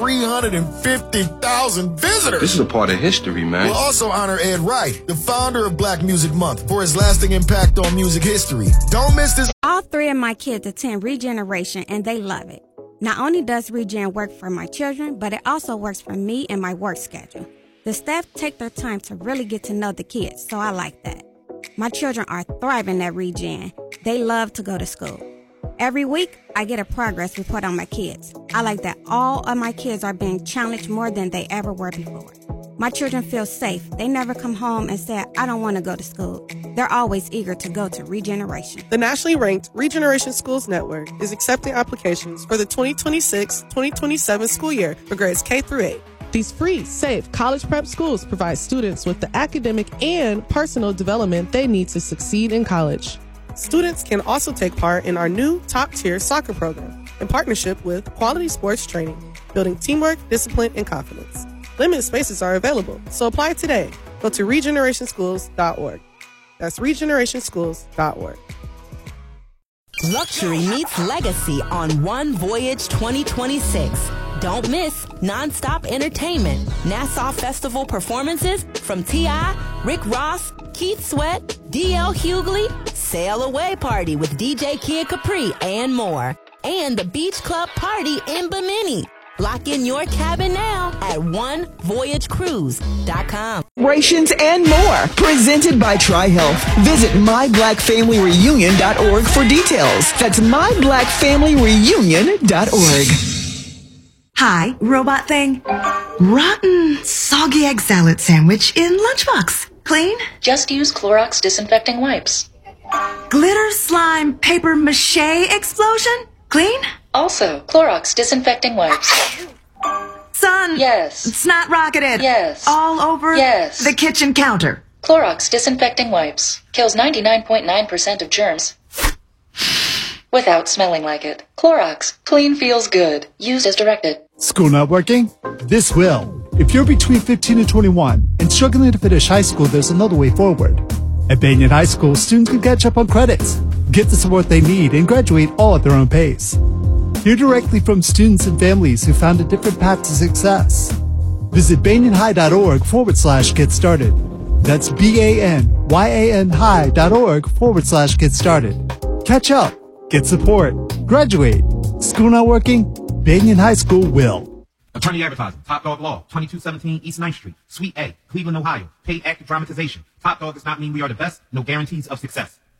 350,000 visitors. This is a part of history, man. We'll also honor Ed Wright, the founder of Black Music Month, for his lasting impact on music history. Don't miss this. All three of my kids attend Regeneration, and they love it. Not only does Regen work for my children, but it also works for me and my work schedule. The staff take their time to really get to know the kids, so I like that. My children are thriving at Regen. They love to go to school. Every week, I get a progress report on my kids. I like that all of my kids are being challenged more than they ever were before. My children feel safe. They never come home and say, I don't want to go to school. They're always eager to go to Regeneration. The nationally ranked Regeneration Schools Network is accepting applications for the 2026-2027 school year for grades K through 8. These free, safe college prep schools provide students with the academic and personal development they need to succeed in college. Students can also take part in our new top-tier soccer program in partnership with Quality Sports Training, building teamwork, discipline, and confidence. Limited spaces are available, so apply today. Go to regenerationschools.org. That's regenerationschools.org. Luxury meets legacy on One Voyage 2026. Don't miss non-stop entertainment, Nassau Festival performances from T.I., Rick Ross, Keith Sweat, D.L. Hughley, Sail Away Party with DJ Kid Capri, and more. And the Beach Club Party in Bimini. Lock in your cabin now at onevoyagecruise.com. Celebrations and more. Presented by TriHealth. Visit myblackfamilyreunion.org for details. That's myblackfamilyreunion.org. Hi, robot thing. Rotten, soggy egg salad sandwich in lunchbox. Clean? Just use Clorox disinfecting wipes. Glitter slime paper mache explosion? Clean? Also, Clorox disinfecting wipes. Son. Yes. Snot rocketed. Yes. All over yes. the kitchen counter. Clorox disinfecting wipes. Kills 99.9% of germs without smelling like it. Clorox. Clean feels good. Used as directed. School not working? This will. If you're between 15 and 21 and struggling to finish high school, there's another way forward. At Banyan High School, students can catch up on credits, get the support they need, and graduate all at their own pace. Hear directly from students and families who found a different path to success. Visit banyanhigh.org/get started. That's BANYANHigh.org/get started. Catch up, get support, graduate. School not working? Banyan High School will. Attorney Advertising, Top Dog Law, 2217 East 9th Street, Suite A, Cleveland, Ohio. Paid active dramatization. Top Dog does not mean we are the best. No guarantees of success.